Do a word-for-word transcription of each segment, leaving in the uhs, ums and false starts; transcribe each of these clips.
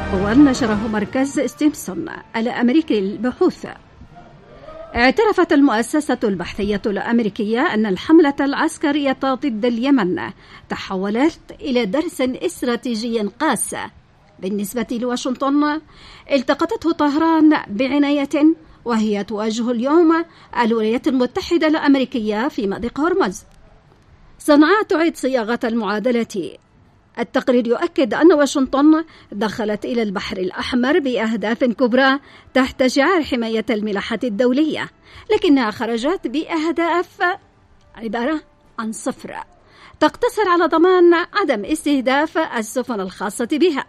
ونشره مركز ستيمسون الأمريكي للبحوث. اعترفت المؤسسة البحثية الأمريكية أن الحملة العسكرية ضد اليمن تحولت إلى درس استراتيجي قاس بالنسبة لواشنطن التقطته طهران بعناية، وهي تواجه اليوم الولايات المتحدة الأمريكية في مضيق هرمز. صنعاء تعيد صياغة المعادلة. التقرير يؤكد أن واشنطن دخلت إلى البحر الأحمر بأهداف كبرى تحت شعار حماية الملاحة الدولية، لكنها خرجت بأهداف عبارة عن صفر تقتصر على ضمان عدم استهداف السفن الخاصة بها.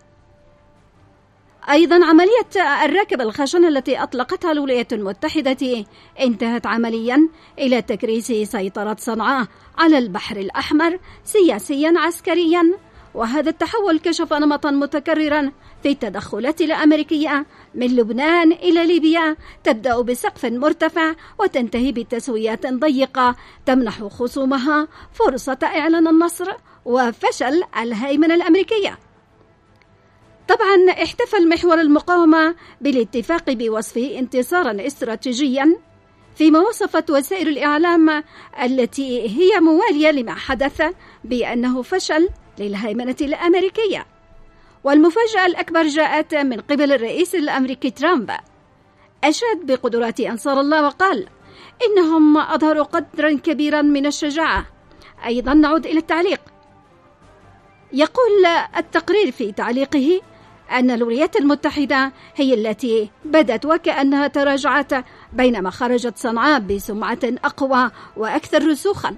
أيضا عملية الراكب الخشن التي أطلقتها الولايات المتحدة انتهت عمليا إلى تكريس سيطرة صنعاء على البحر الأحمر سياسيا عسكريا، وهذا التحول كشف نمطا متكررا في التدخلات الأمريكية من لبنان إلى ليبيا، تبدأ بسقف مرتفع وتنتهي بتسويات ضيقة تمنح خصومها فرصة إعلان النصر وفشل الهيمنة الأمريكية. طبعا احتفل محور المقاومة بالاتفاق بوصفه انتصارا استراتيجيا، فيما وصفت وسائل الإعلام التي هي موالية لما حدث بأنه فشل للهيمنة الأمريكية. والمفاجأة الأكبر جاءت من قبل الرئيس الأمريكي ترامب، أشاد بقدرات أنصار الله وقال إنهم أظهروا قدرا كبيرا من الشجاعة. أيضا نعود إلى التعليق. يقول التقرير في تعليقه أن الولايات المتحدة هي التي بدت وكأنها تراجعت، بينما خرجت صنعاء بسمعة أقوى وأكثر رسوخا.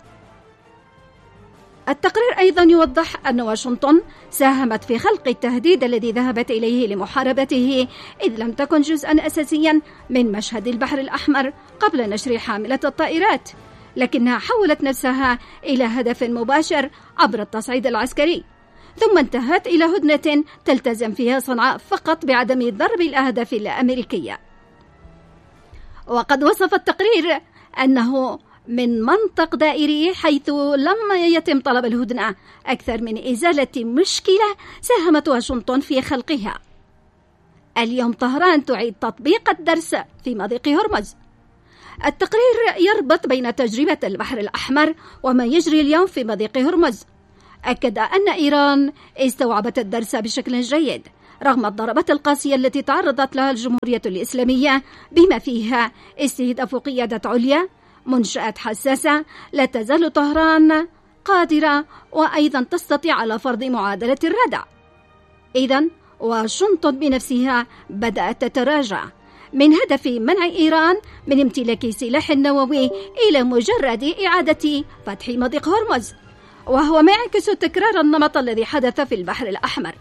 التقرير أيضا يوضح أن واشنطن ساهمت في خلق التهديد الذي ذهبت إليه لمحاربته، إذ لم تكن جزءا أساسيا من مشهد البحر الأحمر قبل نشر حاملة الطائرات، لكنها حولت نفسها إلى هدف مباشر عبر التصعيد العسكري، ثم انتهت إلى هدنة تلتزم فيها صنعاء فقط بعدم ضرب الأهداف الأمريكية. وقد وصف التقرير أنه من منطق دائري، حيث لم يتم طلب الهدنة أكثر من إزالة مشكلة ساهمت واشنطن في خلقها. اليوم طهران تعيد تطبيق الدرس في مضيق هرمز. التقرير يربط بين تجربة البحر الأحمر وما يجري اليوم في مضيق هرمز. أكد أن إيران استوعبت الدرس بشكل جيد رغم الضربات القاسية التي تعرضت لها الجمهورية الإسلامية، بما فيها استهداف قيادة عليا، منشآت حساسة. لا تزال طهران قادرة وأيضا تستطيع على فرض معادلة الردع. إذن واشنطن بنفسها بدأت تتراجع من هدف منع إيران من امتلاك سلاح نووي إلى مجرد إعادة فتح مضيق هرمز، وهو ما يعكس تكرار النمط الذي حدث في البحر الأحمر.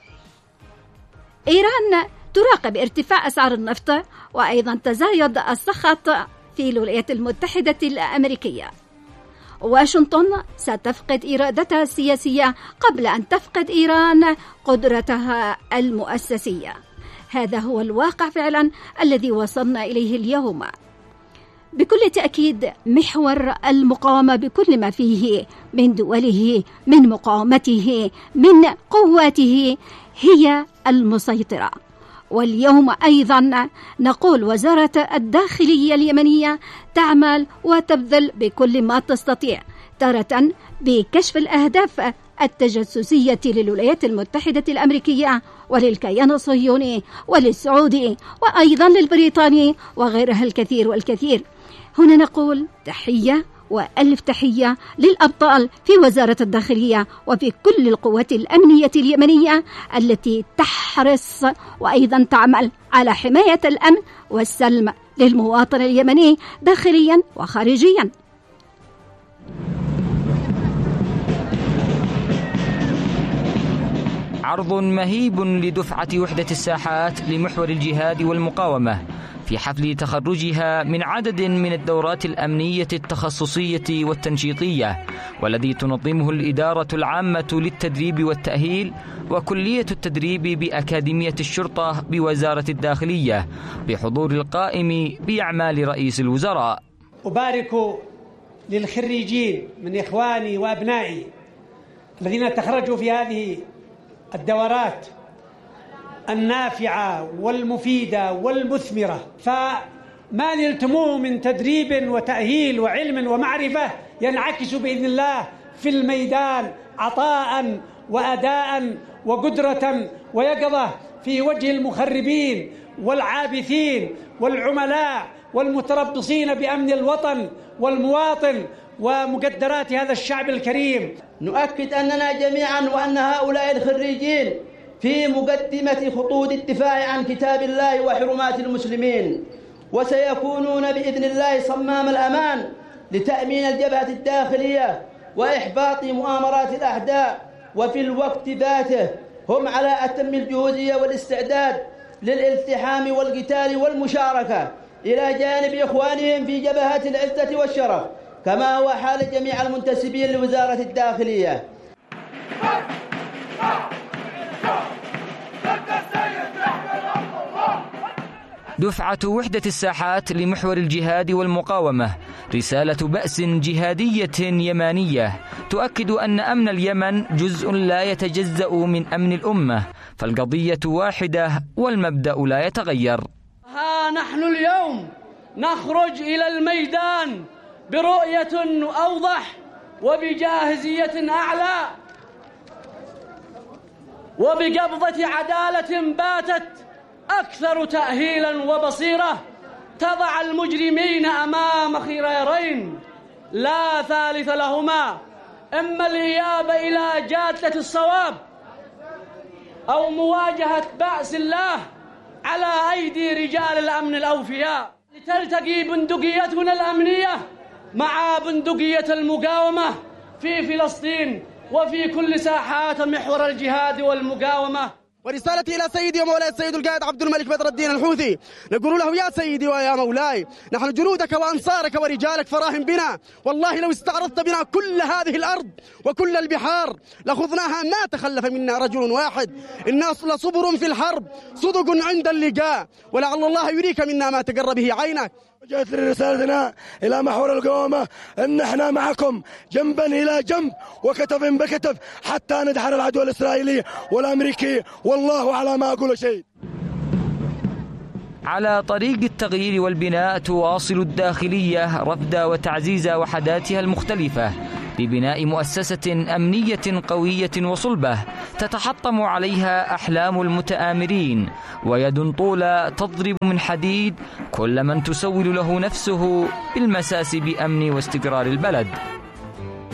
إيران تراقب ارتفاع أسعار النفط، وأيضا تزايد السخط في الولايات المتحدة الأمريكية. واشنطن ستفقد إرادتها السياسية قبل أن تفقد إيران قدرتها المؤسسية. هذا هو الواقع فعلا الذي وصلنا إليه اليوم. بكل تأكيد محور المقاومة بكل ما فيه من دوله، من مقاومته، من قواته، هي المسيطرة. واليوم أيضا نقول وزارة الداخلية اليمنية تعمل وتبذل بكل ما تستطيع، تارة بكشف الأهداف التجسسية للولايات المتحدة الأمريكية وللكيان الصهيوني وللسعودي وأيضا للبريطاني وغيرها الكثير والكثير. هنا نقول تحية وألف تحية للأبطال في وزارة الداخلية وفي كل القوات الأمنية اليمنية التي تحرص وأيضا تعمل على حماية الأمن والسلم للمواطن اليمني داخليا وخارجيا. عرض مهيب لدفعة وحدة الساحات لمحور الجهاد والمقاومة في حفل تخرجها من عدد من الدورات الأمنية التخصصية والتنشيطية، والذي تنظمه الإدارة العامة للتدريب والتأهيل وكلية التدريب بأكاديمية الشرطة بوزارة الداخلية بحضور القائم بأعمال رئيس الوزراء. أبارك للخريجين من إخواني وأبنائي الذين تخرجوا في هذه الدورات النافعة والمفيدة والمثمرة. فما نلتموه من تدريب وتأهيل وعلم ومعرفة ينعكس بإذن الله في الميدان عطاء وأداء وقدرة ويقظة في وجه المخربين والعابثين والعملاء والمتربصين بأمن الوطن والمواطن ومقدرات هذا الشعب الكريم. نؤكد أننا جميعا وأن هؤلاء الخريجين في مقدمة خطوط الدفاع عن كتاب الله وحرمات المسلمين، وسيكونون بإذن الله صمام الأمان لتأمين الجبهة الداخلية وإحباط مؤامرات الأعداء. وفي الوقت ذاته هم على أتم الجهود والاستعداد للالتحام والقتال والمشاركة إلى جانب إخوانهم في جبهات العزة والشرف، كما هو حال جميع المنتسبين لوزارة الداخلية. دفعة وحدة الساحات لمحور الجهاد والمقاومة رسالة بأس جهادية يمانية تؤكد أن أمن اليمن جزء لا يتجزأ من أمن الأمة، فالقضية واحدة والمبدأ لا يتغير. ها نحن اليوم نخرج إلى الميدان برؤية أوضح وبجاهزية أعلى وبقبضة عدالة باتت أكثر تأهيلا وبصيرة تضع المجرمين أمام خيارين لا ثالث لهما، إما الإياب إلى جادة الصواب أو مواجهة بأس الله على أيدي رجال الأمن الأوفياء، لتلتقي بندقيتنا الأمنية مع بندقية المقاومة في فلسطين وفي كل ساحات محور الجهاد والمقاومة. ورسالتي إلى سيدي ومولاي السيد القائد عبد الملك بدر الدين الحوثي، نقول له يا سيدي ويا مولاي، نحن جنودك وأنصارك ورجالك فراهم بنا، والله لو استعرضت بنا كل هذه الأرض وكل البحار لخذناها ما تخلف منا رجل واحد. الناس لصبر في الحرب صدق عند اللقاء، ولعل الله يريك منا ما تقر به عينك. جاءت رسالتنا إلى محور القوامة أن احنا معكم جنبا إلى جنب وكتف بكتف حتى ندحر العدو الإسرائيلي والأمريكي، والله على ما أقول شيء. على طريق التغيير والبناء تواصل الداخلية رفد وتعزيز وحداتها المختلفة ببناء مؤسسة أمنية قوية وصلبة تتحطم عليها أحلام المتآمرين، ويد طولة تضرب من حديد كل من تسول له نفسه بالمساس بأمن واستقرار البلد.